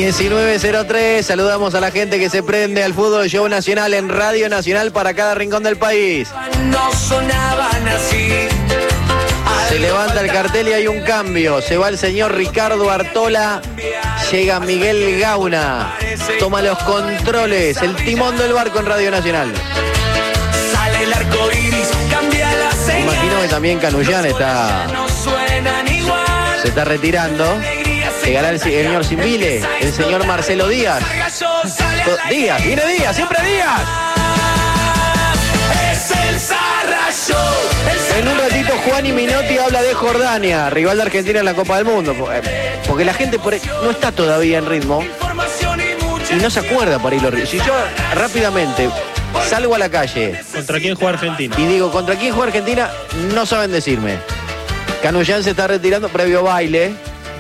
19:03, saludamos a la gente que se prende al fútbol show nacional en Radio Nacional para cada rincón del país. No sonaban así. Se levanta el cartel y hay un cambio. Se va el señor Ricardo Artola, llega Miguel Gauna, toma los controles, el timón del barco en Radio Nacional. Sale el arco iris, cambia la señal. Imagino que también Canullán se está retirando. Llegará el señor Simbile, el señor Marcelo Díaz. Díaz, viene Díaz, siempre Díaz. Es el Zarra Show. En un ratito Juan y Minotti habla de Jordania, rival de Argentina en la Copa del Mundo. Porque la gente no está todavía en ritmo y no se acuerda por ahí los ritmos. Si yo rápidamente salgo a la calle. ¿Contra quién juega Argentina? Y digo, ¿contra quién juega Argentina? No saben decirme. Canullán se está retirando previo baile.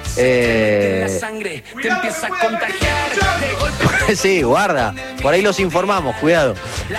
La sangre te empieza a contagiar. Sí, guarda. Por ahí los informamos, cuidado.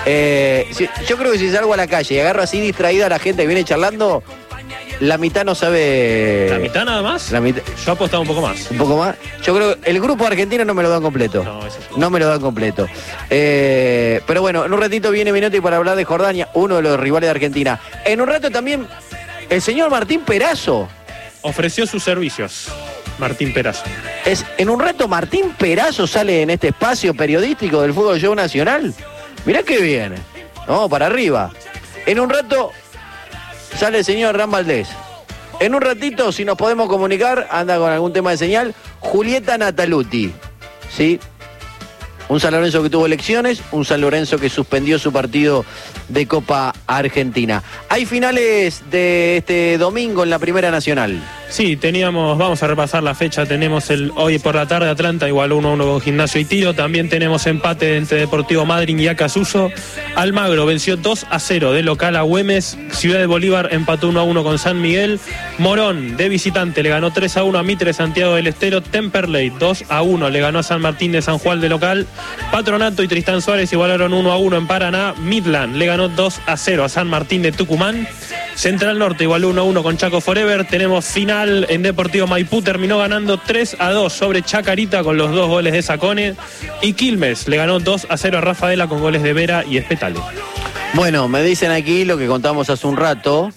Yo creo que si salgo a la calle y agarro así distraída a la gente que viene charlando, la mitad no sabe. ¿La mitad nada más? La mitad. Yo apostaba un poco más. ¿Un poco más? Yo creo que el grupo argentino no me lo dan completo. No me lo dan completo. Pero bueno, en un ratito viene Minotti para hablar de Jordania, uno de los rivales de Argentina. En un rato también el señor Martín Perazo ofreció sus servicios. Martín Perazo. En un rato Martín Perazo sale en este espacio periodístico del Fútbol Show Nacional. Mirá qué bien. Vamos para arriba. En un rato sale el señor Hernán Valdés. En un ratito, si nos podemos comunicar, anda con algún tema de señal, Julieta Nataluti. ¿Sí? Un San Lorenzo que tuvo elecciones, un San Lorenzo que suspendió su partido de Copa Argentina. Hay finales de este domingo en la Primera Nacional. Sí, vamos a repasar la fecha, tenemos hoy por la tarde Atlanta igualó 1-1 con Gimnasia y Tiro, también tenemos empate entre Deportivo Madryn y Acasuso, Almagro venció 2-0 de local a Güemes, Ciudad de Bolívar empató 1-1 con San Miguel, Morón de visitante le ganó 3-1 a Mitre Santiago del Estero, Temperley 2-1 le ganó a San Martín de San Juan de local, Patronato y Tristán Suárez igualaron 1-1 en Paraná, Midland le ganó 2-0 a San Martín de Tucumán, Central Norte igualó 1-1 con Chaco Forever, tenemos final en Deportivo Maipú, terminó ganando 3-2 sobre Chacarita con los 2 goles de Sacone, y Quilmes le ganó 2-0 a Rafaela con goles de Vera y Espetale. Bueno, me dicen aquí lo que contamos hace un rato,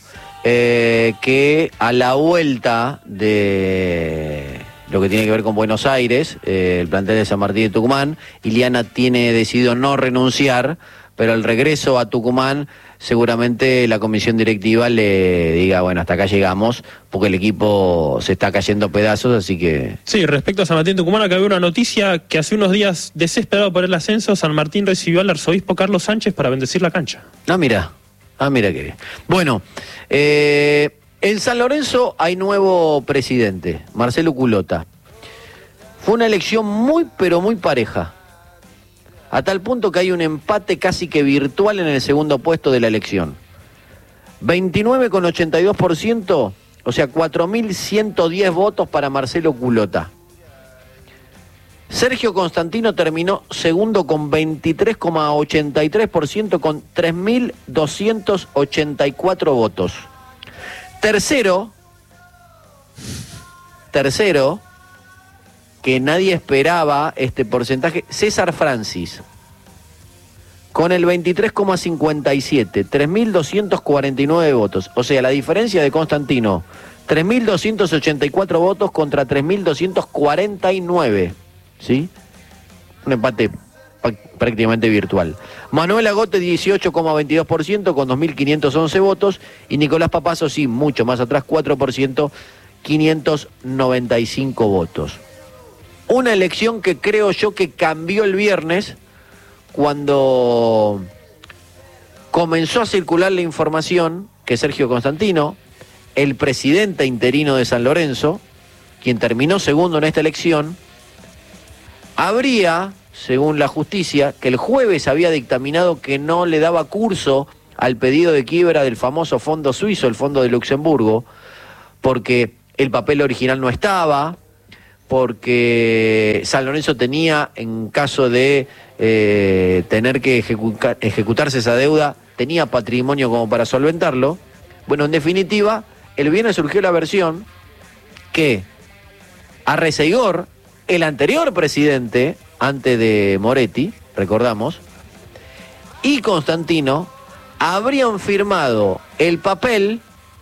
que a la vuelta de lo que tiene que ver con Buenos Aires, el plantel de San Martín de Tucumán, Iliana tiene decidido no renunciar, pero al regreso a Tucumán seguramente la comisión directiva le diga, bueno, hasta acá llegamos, porque el equipo se está cayendo a pedazos, así que... Sí, respecto a San Martín de Tucumán, acá había una noticia que hace unos días, desesperado por el ascenso, San Martín recibió al arzobispo Carlos Sánchez para bendecir la cancha. Mira qué bien. Bueno, en San Lorenzo hay nuevo presidente, Marcelo Culota. Fue una elección muy, pero muy pareja. A tal punto que hay un empate casi que virtual en el segundo puesto de la elección. 29,82%, o sea, 4.110 votos para Marcelo Culota. Sergio Constantino terminó segundo con 23,83% con 3.284 votos. Tercero, que nadie esperaba este porcentaje, César Francis, con el 23,57, 3.249 votos. O sea, la diferencia de Constantino, 3.284 votos contra 3.249, ¿sí? Un empate prácticamente virtual. Manuel Agote, 18,22% con 2.511 votos, y Nicolás Papazo, sí, mucho más atrás, 4%, 595 votos. Una elección que creo yo que cambió el viernes cuando comenzó a circular la información que Sergio Constantino, el presidente interino de San Lorenzo, quien terminó segundo en esta elección, habría, según la justicia, que el jueves había dictaminado que no le daba curso al pedido de quiebra del famoso fondo suizo, el fondo de Luxemburgo, porque el papel original no estaba, porque San Lorenzo tenía, en caso de tener que ejecutarse esa deuda, tenía patrimonio como para solventarlo. Bueno, en definitiva, el viernes surgió la versión que Arreceigor, el anterior presidente, antes de Moretti, recordamos, y Constantino habrían firmado el papel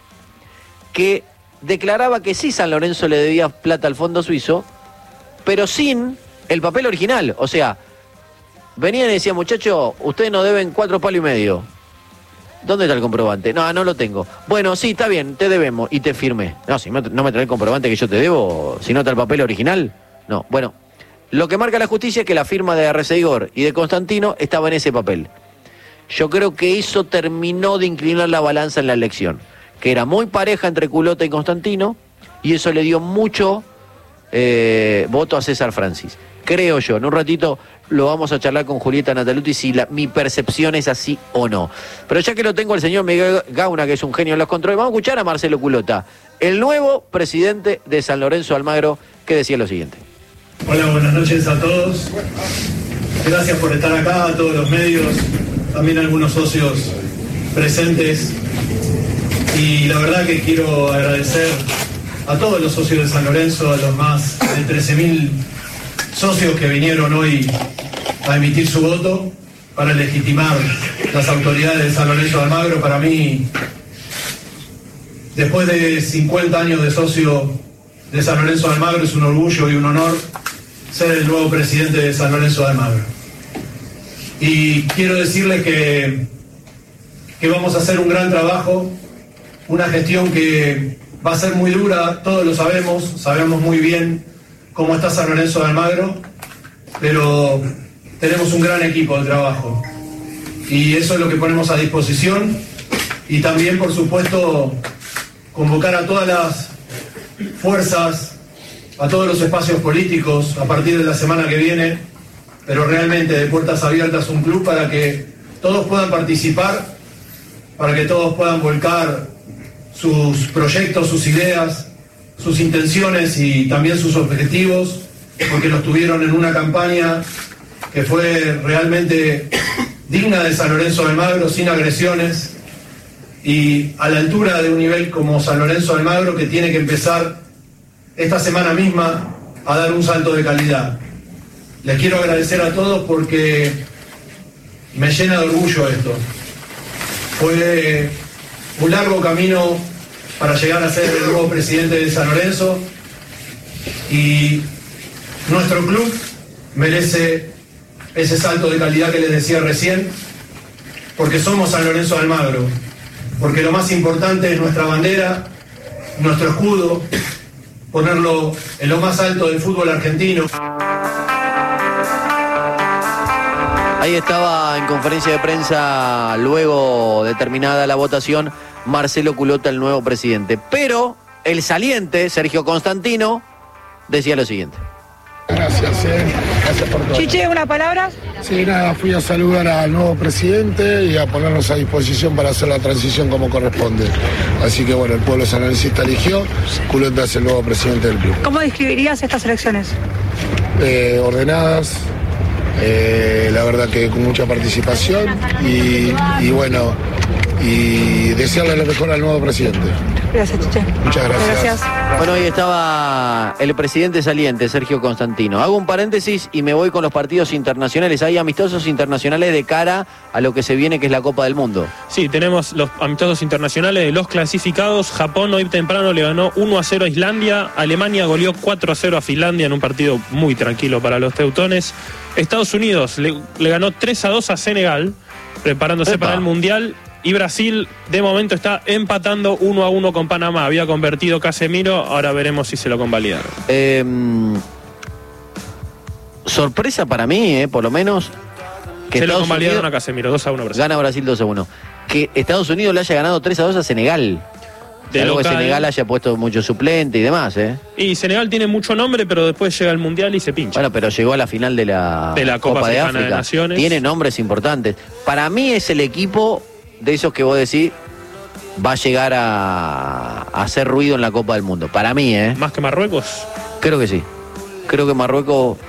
que declaraba que sí San Lorenzo le debía plata al fondo suizo, pero sin el papel original. O sea, venían y decían, muchachos, ustedes nos deben 4,5 palos. ¿Dónde está el comprobante? No, no lo tengo. Bueno, sí, está bien, te debemos y te firmé. No, si no me trae el comprobante que yo te debo, si no está el papel original. No, bueno, lo que marca la justicia es que la firma de Arcegor y de Constantino estaba en ese papel. Yo creo que eso terminó de inclinar la balanza en la elección, que era muy pareja entre Culota y Constantino, y eso le dio mucho voto a César Francis. Creo yo, en un ratito lo vamos a charlar con Julieta Nataluti si mi percepción es así o no. Pero ya que lo tengo al señor Miguel Gauna, que es un genio en los controles, vamos a escuchar a Marcelo Culota, el nuevo presidente de San Lorenzo Almagro, que decía lo siguiente. Hola, buenas noches a todos. Gracias por estar acá, a todos los medios, también a algunos socios presentes. Y la verdad que quiero agradecer a todos los socios de San Lorenzo, a los más de 13.000 socios que vinieron hoy a emitir su voto para legitimar las autoridades de San Lorenzo de Almagro. Para mí, después de 50 años de socio de San Lorenzo de Almagro, es un orgullo y un honor ser el nuevo presidente de San Lorenzo de Almagro. Y quiero decirles que vamos a hacer un gran trabajo, una gestión que va a ser muy dura, todos lo sabemos muy bien cómo está San Lorenzo de Almagro, pero tenemos un gran equipo de trabajo y eso es lo que ponemos a disposición. Y también, por supuesto, convocar a todas las fuerzas, a todos los espacios políticos a partir de la semana que viene, pero realmente de puertas abiertas, un club para que todos puedan participar, para que todos puedan volcar sus proyectos, sus ideas, sus intenciones y también sus objetivos, porque los tuvieron en una campaña que fue realmente digna de San Lorenzo de Almagro, sin agresiones y a la altura de un nivel como San Lorenzo de Almagro, que tiene que empezar esta semana misma a dar un salto de calidad. Les quiero agradecer a todos porque me llena de orgullo esto. Fue un largo camino para llegar a ser el nuevo presidente de San Lorenzo y nuestro club merece ese salto de calidad que les decía recién, porque somos San Lorenzo de Almagro, porque lo más importante es nuestra bandera, nuestro escudo, ponerlo en lo más alto del fútbol argentino. Ahí estaba en conferencia de prensa, luego de terminada la votación, Marcelo Culota, el nuevo presidente. Pero el saliente, Sergio Constantino, decía lo siguiente. Gracias por todo. Chiche, ¿una palabra? Sí, nada, fui a saludar al nuevo presidente y a ponernos a disposición para hacer la transición como corresponde. Así que bueno, el pueblo sanlorencista eligió, Culota es el nuevo presidente del club. ¿Cómo describirías estas elecciones? Ordenadas, la verdad que con mucha participación y bueno, y desearle lo mejor al nuevo presidente. Gracias, Chiche. Muchas gracias. Bueno, ahí estaba el presidente saliente, Sergio Constantino. Hago un paréntesis y me voy con los partidos internacionales. Hay amistosos internacionales de cara a lo que se viene, que es la Copa del Mundo. Sí, tenemos los amistosos internacionales de los clasificados. Japón hoy temprano le ganó 1-0 a Islandia. Alemania goleó 4-0 a Finlandia en un partido muy tranquilo para los teutones. Estados Unidos le ganó 3-2 a Senegal, preparándose para el Mundial. Y Brasil, de momento, está empatando 1-1 con Panamá. Había convertido Casemiro, ahora veremos si se lo convalidaron. Sorpresa para mí, por lo menos. Que se lo convalidaron a Casemiro, 2-1 Brasil. Gana Brasil 2-1. Que Estados Unidos le haya ganado 3-2 a Senegal. De algo que Senegal haya puesto mucho suplente y demás, Y Senegal tiene mucho nombre, pero después llega al Mundial y se pincha. Bueno, pero llegó a la final de la Copa de África. De Naciones. Tiene nombres importantes. Para mí es el equipo de esos que vos decís va a llegar a hacer ruido en la Copa del Mundo. Para mí, ¿Más que Marruecos? Creo que sí. Creo que Marruecos